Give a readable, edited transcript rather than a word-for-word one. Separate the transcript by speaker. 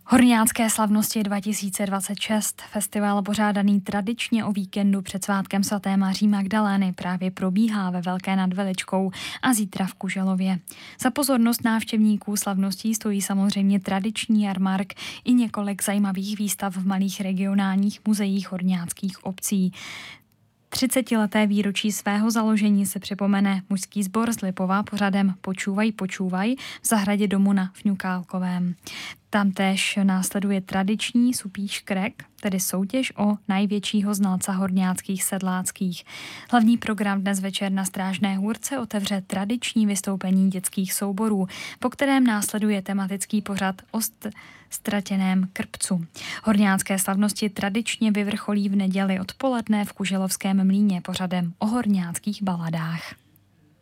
Speaker 1: Horňácké slavnosti 2026, festival pořádaný tradičně o víkendu před svátkem svaté Maří Magdalény, právě probíhá ve Velké nad Veličkou a zítra v Kuželově. Za pozornost návštěvníků slavností stojí samozřejmě tradiční jarmark i několik zajímavých výstav v malých regionálních muzeích horňáckých obcí. 30leté výročí svého založení se připomene mužský sbor z Lipova pořadem Počúvaj v zahradě domu na Fňukálkovém. Tam též následuje tradiční supí škrek, tedy soutěž o největšího znalca horňáckých sedláckých. Hlavní program dnes večer na Strážné hůrce otevře tradiční vystoupení dětských souborů, po kterém následuje tematický pořad o ztratěném krpcu. Horňácké slavnosti tradičně vyvrcholí v neděli odpoledne v Kuželovském mlýně pořadem o horňáckých baladách.